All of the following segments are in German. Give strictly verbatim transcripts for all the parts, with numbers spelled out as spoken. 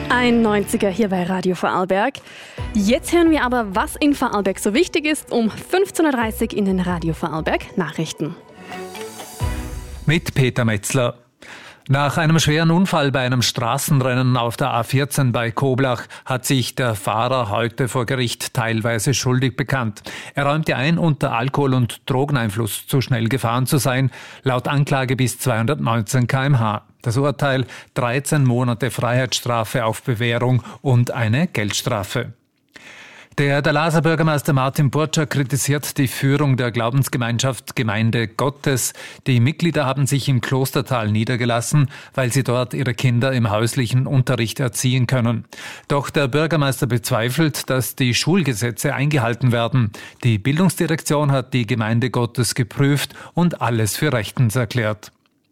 Ein neunziger hier bei Radio Vorarlberg. Jetzt hören wir aber, was in Vorarlberg so wichtig ist, um fünfzehn Uhr dreißig in den Radio Vorarlberg Nachrichten. Mit Peter Metzler. Nach einem schweren Unfall bei einem Straßenrennen auf der A vierzehn bei Koblach hat sich der Fahrer heute vor Gericht teilweise schuldig bekannt. Er räumte ein, unter Alkohol- und Drogeneinfluss zu schnell gefahren zu sein, laut Anklage bis zweihundertneunzehn Kilometer pro Stunde. Das Urteil: dreizehn Monate Freiheitsstrafe auf Bewährung und eine Geldstrafe. Der Dahlaser Bürgermeister Martin Burtscher kritisiert die Führung der Glaubensgemeinschaft Gemeinde Gottes. Die Mitglieder haben sich im Klostertal niedergelassen, weil sie dort ihre Kinder im häuslichen Unterricht erziehen können. Doch der Bürgermeister bezweifelt, dass die Schulgesetze eingehalten werden. Die Bildungsdirektion hat die Gemeinde Gottes geprüft und alles für rechtens erklärt.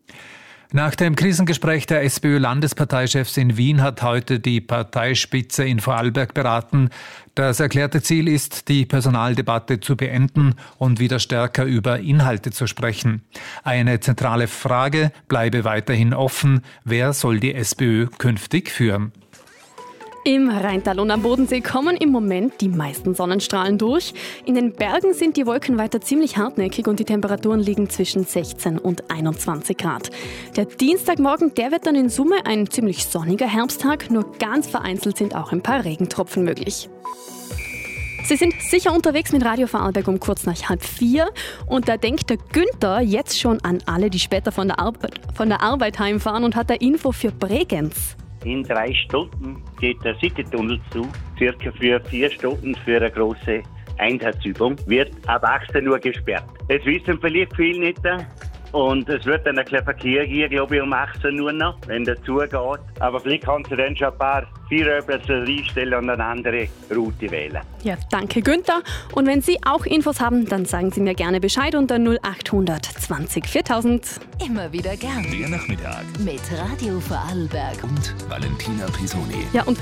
Nach dem Krisengespräch der SPÖ-Landesparteichefs in Wien hat heute die Parteispitze in Vorarlberg beraten. Das erklärte Ziel ist, die Personaldebatte zu beenden und wieder stärker über Inhalte zu sprechen. Eine zentrale Frage bleibe weiterhin offen: Wer soll die SPÖ künftig führen? Im Rheintal und am Bodensee kommen im Moment die meisten Sonnenstrahlen durch. In den Bergen sind die Wolken weiter ziemlich hartnäckig und die Temperaturen liegen zwischen sechzehn und einundzwanzig Grad. Der Dienstagmorgen, der wird dann in Summe ein ziemlich sonniger Herbsttag, nur ganz vereinzelt sind auch ein paar Regentropfen möglich. Sie sind sicher unterwegs mit Radio Vorarlberg um kurz nach halb vier und da denkt der Günther jetzt schon an alle, die später von der Arbeit, von der Arbeit heimfahren und hat da Info für Bregenz. In drei Stunden geht der Citytunnel zu, circa für vier Stunden für eine große Einheitsübung, wird ab achtzehn Uhr gesperrt. Es wissen vielleicht viele nicht und es wird dann ein kleiner Verkehr hier, glaube ich, um achtzehn Uhr noch, wenn der zugeht. Aber vielleicht kannst du dann schon ein paar Viererplätze einstellen und eine andere Route wählen. Ja, danke Günther. Und wenn Sie auch Infos haben, dann sagen Sie mir gerne Bescheid unter null acht zwanzig viertausend. Immer wieder gern. Der Nachmittag Mit Radio Vorarlberg und Valentina Pisoni. Ja, und